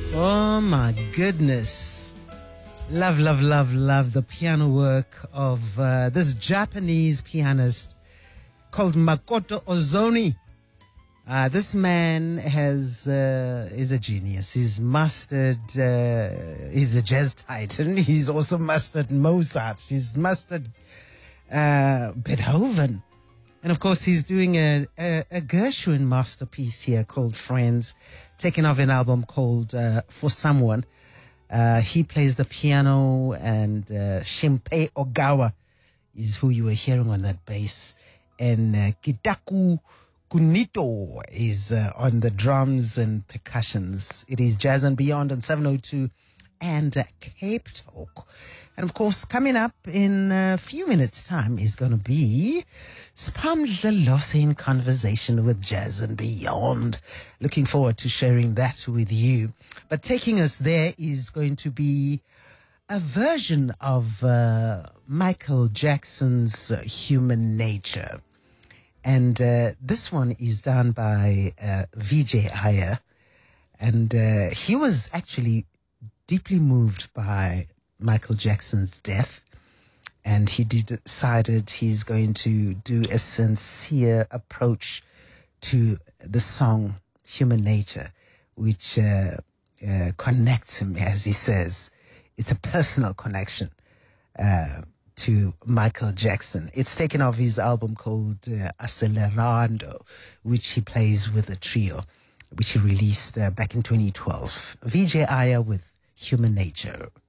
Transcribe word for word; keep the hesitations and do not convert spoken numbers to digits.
Oh my goodness. Love, love, love, love the piano work of uh, this Japanese pianist called Makoto Ozoni. Uh, this man has uh, is a genius. He's mastered, uh, he's a jazz titan. He's also mastered Mozart. He's mastered uh, Beethoven. And of course, he's doing a, a, a Gershwin masterpiece here called Friends, taking off an album called uh, For Someone. Uh, he plays the piano, and uh, Shinpei Ogawa is who you were hearing on that bass. And uh, Kitaku Kunito is uh, on the drums and percussions. It is Jazz and Beyond on seven oh two and uh, Cape Talk. And of course, coming up in a few minutes' time is going to be Spam Jalose in conversation with Jazz and Beyond. Looking forward to sharing that with you. But taking us there is going to be a version of uh, Michael Jackson's uh, Human Nature. And uh, this one is done by uh, Vijay Iyer. And uh, he was actually deeply moved by Michael Jackson's death, and he decided he's going to do a sincere approach to the song Human Nature, which uh, uh, connects him, as he says. It's a personal connection uh, to Michael Jackson. It's taken off his album called uh, Acelerando, which he plays with a trio, which he released uh, back in twenty twelve. Vijay Iyer with Human Nature.